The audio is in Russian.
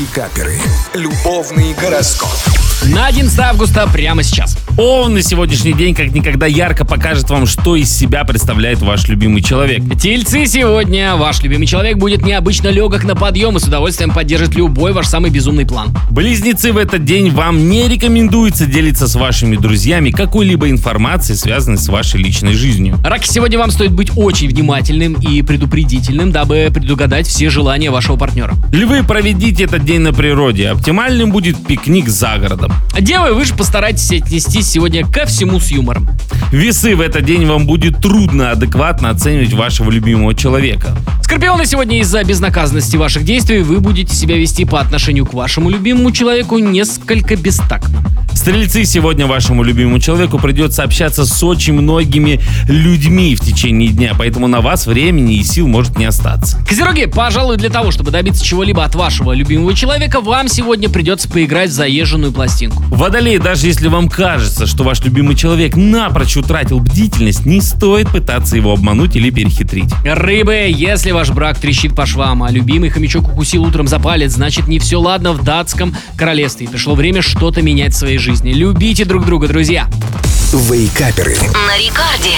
Вейкаперы. Любовный гороскоп. На 11 августа прямо сейчас. Овны, сегодняшний день как никогда ярко покажет вам, что из себя представляет ваш любимый человек. Тельцы, сегодня ваш любимый человек будет необычно легок на подъем и с удовольствием поддержит любой ваш самый безумный план. Близнецы, в этот день вам не рекомендуется делиться с вашими друзьями какой-либо информацией, связанной с вашей личной жизнью. Раки, сегодня вам стоит быть очень внимательным и предупредительным, дабы предугадать все желания вашего партнера. Львы, проведите этот день на природе. Оптимальным будет пикник за городом. Девы, вы же постарайтесь отнестись сегодня ко всему с юмором. Весы, в этот день вам будет трудно адекватно оценивать вашего любимого человека. Скорпионы, сегодня из-за безнаказанности ваших действий вы будете себя вести по отношению к вашему любимому человеку несколько бестактно. Стрельцы, сегодня вашему любимому человеку придется общаться с очень многими людьми в течение дня, поэтому на вас времени и сил может не остаться. Козероги, пожалуй, для того, чтобы добиться чего-либо от вашего любимого человека, вам сегодня придется поиграть в заезженную пластинку. Водолеи, даже если вам кажется, что ваш любимый человек напрочь утратил бдительность, не стоит пытаться его обмануть или перехитрить. Рыбы, если ваш брак трещит по швам, а любимый хомячок укусил утром за палец, значит не все ладно в датском королевстве. Пришло время что-то менять в своей жизни. Любите друг друга, друзья. Вейкаперы. На рекорде.